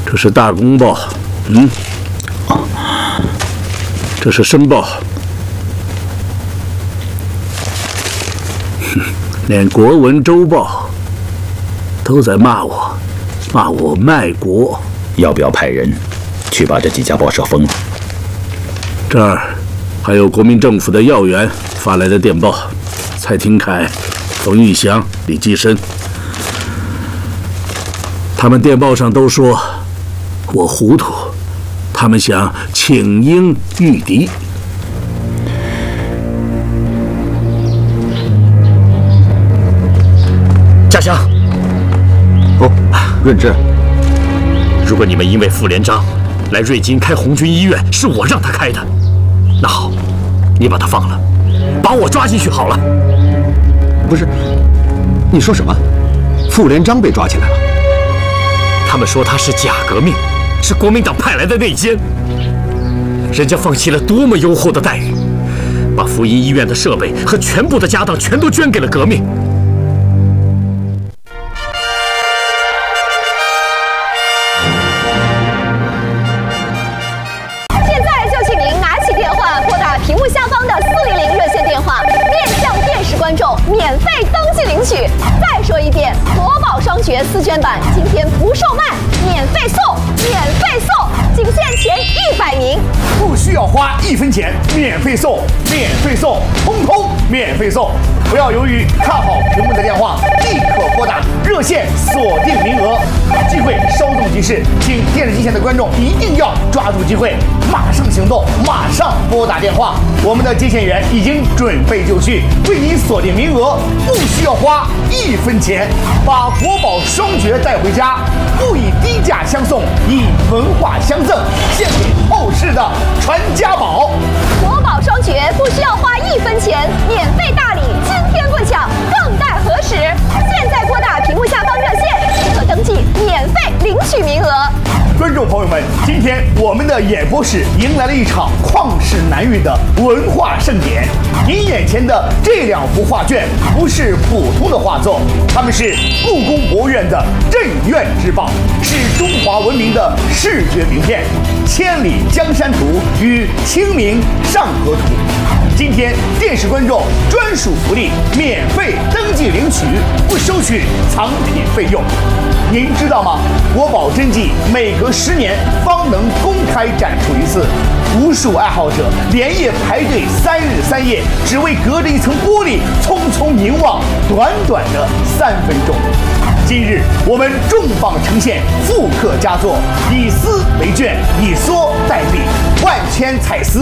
这是大公报，这是申报，连国文周报都在骂我卖国。 要不要派人去把这几家报社封了？ 这儿还有国民政府的要员发来的电报，蔡廷锴、冯玉祥、李济深，他们电报上都说我糊涂，他们想请缨御敌。 家乡， 哦，润之， 如果你们因为傅连璋来瑞金开红军医院是我让他开的，那好，你把他放了，把我抓进去好了。 不是，你说什么？傅连璋被抓起来了？ 他们说他是假革命，是国民党派来的内奸。人家放弃了多么优厚的待遇，把福音医院的设备和全部的家当全都捐给了革命。 现在就请您拿起电话，拨打屏幕下方的400热线电话，面向电视观众免费登记领取。再说一遍，国宝双绝4卷版今天不售卖，免费送，免费送，仅限前100名， 不需要花1分钱，免费送，免费送，通通免费送。不要犹豫，看好屏幕的电话，立刻拨打热线，锁定名额。机会稍纵即逝，请电视机前的观众一定要抓住机会，马上行动，马上拨打电话。我们的接线员已经准备就绪，为您锁定名额，不需要花1分钱，把国宝双绝带回家，不以低价相送，以文化相赠，献给后世的传家宝。 国宝双绝不需要花1分钱，免费大礼，今天不抢，更待何时？现在拨打屏幕下方热线，即可登记，免费领取名额。 观众朋友们，今天我们的演播室迎来了一场旷世难遇的文化盛典。您眼前的这2幅画卷不是普通的画作，它们是故宫博物院的镇院之宝，是中华文明的视觉名片，《千里江山图》与《清明上河图》。今天电视观众专属福利，免费登记领取，不收取藏品费用。您知道吗？国宝真迹每隔10年方能公开展出一次，无数爱好者连夜排队3日3夜，只为隔着一层玻璃匆匆凝望短短的3分钟。今日我们重磅呈现复刻佳作，以丝为卷，以梭代笔，万千彩丝